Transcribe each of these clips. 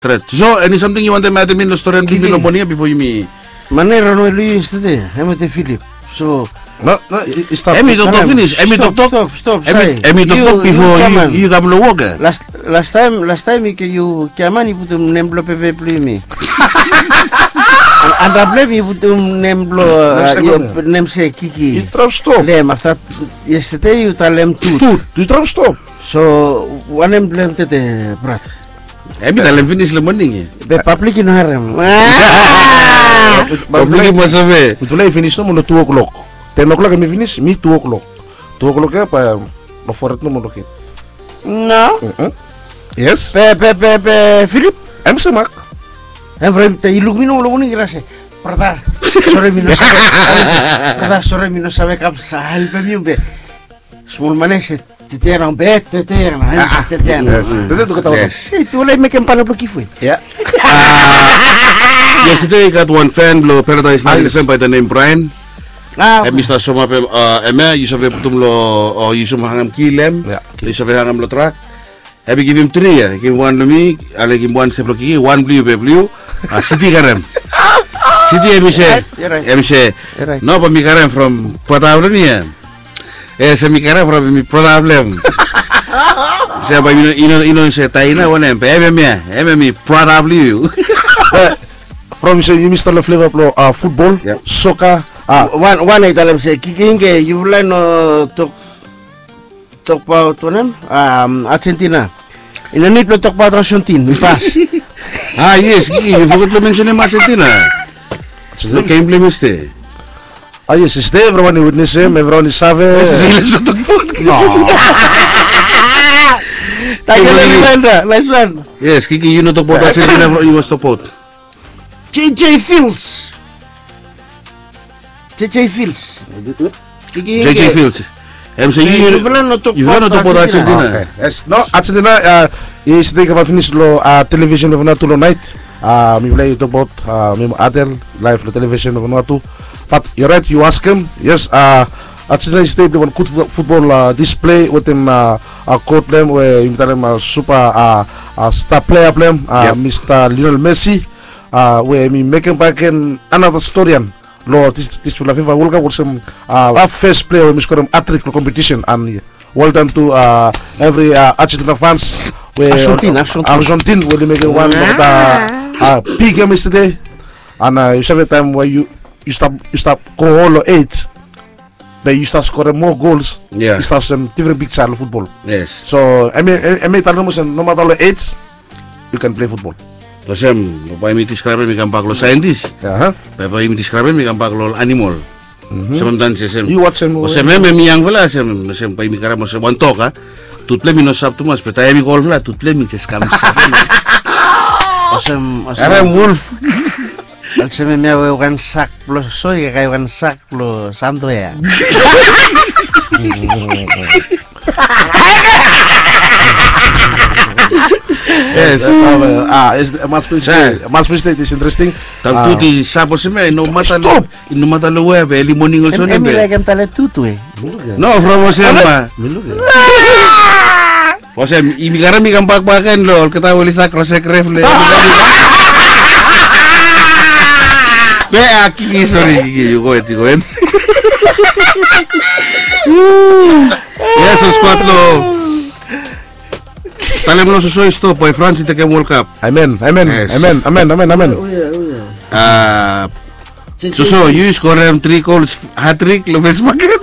threat. So, any something you want to add in the story and give me Lomonia before you me? Manera no Luis today. I'm at Philip. So no, stop. Emi talk finish. Emi talk. Emi talk before you come to work. Last time you Kiamani put name blow pepe play me. And I blame you put name blow name say Kiki. You try stop. Them after yesterday you tell them two. You try stop. So one name blame tete brat. Emi tell them finish the morning. Be public in harem. Public must have. Betul finish no mo 2 o'clock. 10 o'clock kami finish, me 2 o'clock. 2 o'clock apa? No forward no mo lokin. No. Yes. Philip. I'm semak. I'm from the Illumino Loni Grasse. Prada. Sorry, no sabe cap sahal pe mi be. Small manes te eran bet, te eran. Tete tu kata. Tu le me que para bloquear foi. Yeah. Yesterday I got one fan below Paradise 9 by the name Brian. Mr. Soma Eme, you saved to or you some hangam kilem, you saved hangam lo track. I give him 3, give one to me, I give him one seploki, one blue, a city garam. City Emise, no, but me garam from Pratavlania. Yes, me garam from Pratavlem. Say, but you know, say, Taina, one me, Pratavlu. From you Mr. Flavor football, soccer. One I tell him say Kikinge you learn talk about them Argentina. In a need to talk about Argentina. We pass. Yes, you forgot to mention him Argentina. So game play mistake. Yes, it's there. Everyone witness him. Everyone is savvy. Nice one. Yes, Kiki, you know talk about Argentina. You was talk about JJ Fields. JJ Fields. I'm saying you want to talk about Argentina. Yes. No, Argentina is the about finish television of Natulo night. We play talk about Adel live the television of Natu. But you're right, you ask him. Yes, Argentina is the one good football display with him court them where you tell him super star player Mr. Lionel Messi. Where me making back in another historian. Lo this for la FIFA World Cup was some first player we scored hat-trick competition and well done to every Argentina fans. Where Argentina will make one of the big game yesterday and you have a time where you stop goal 8 but you start scoring more goals. Yeah, you start some different big style of football. Yes, so I mean no matter 8 you can play football. Tosem, bapak ini describe mi gampak lo scientist. Bapak ini describe mi gampak lo animal. Sementan sesem. You watch him. Osem mi yang vela sem pai mi cara mo se wantoka. Tutle mi no sab tu mas peta mi golf la tutle mi se scam. Osem. Era wolf. Osem mi awe ukan sak lo soy kayak ukan sak lo santo ya. Yes. Match mistake is interesting. Tanto di sapo seme no mata lo web eli morning also ne. Emi lagi tale tutu No from sema. Osem imi gara mi gampak bakan lo kita wali sak cross ref le. Be aki sorry you go it. Yes, squad lo. Talem lo suso isto po France te ke World Cup. Amen. Suso you score 3 goals hat-trick lo ves paket.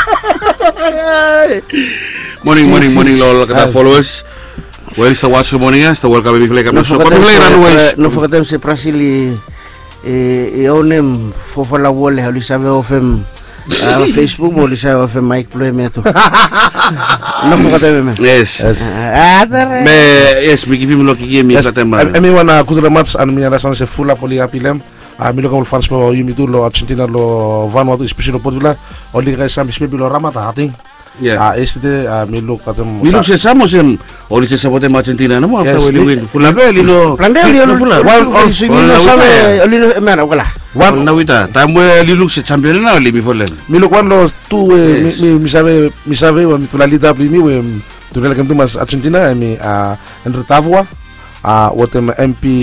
Morning lo kata followers. Where is the watch morning the World Cup mi fle kam so. No fokatem se Brasil e onem fofo la wole ali sabe ofem Facebook boleh saya offer mic play metu. No fokatem me. Yes. Yes, me give him lo ki game kata ma. Everyone kuzula match and me rasan se full poli apilem. Milo kam fans po yumi tu lo Argentina lo Vanuatu especially podula. Oli guys sam ispe lo ramata ating. Yeah. Este Milo katem. Milo se samos en oli se sabote Argentina no mo after we win. Full beli lo. Prandel yo full. One sabe oli no mera wala. One nawita. Tambo lilu se champion na oli mi folen. Milo cuando tu mi sabe mi tu la lida primi we tu la cantu mas Argentina mi en Retavua what MP